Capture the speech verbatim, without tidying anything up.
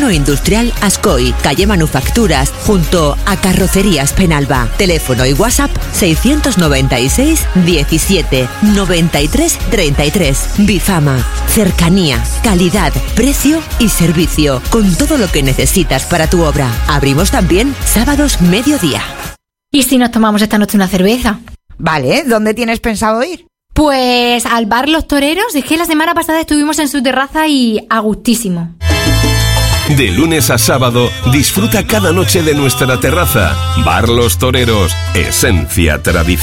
Polígono Industrial Ascoy, calle Manufacturas, junto a Carrocerías Penalba. Teléfono y WhatsApp seiscientos noventa y seis diecisiete noventa y tres treinta y tres. Bifama. Cercanía, calidad, precio y servicio, con todo lo que necesitas para tu obra. Abrimos también sábados mediodía. ¿Y si nos tomamos esta noche una cerveza? Vale, ¿dónde tienes pensado ir? Pues al bar Los Toreros. Es que la semana pasada estuvimos en su terraza y a gustísimo. De lunes a sábado, disfruta cada noche de nuestra terraza. Bar Los Toreros, esencia tradición.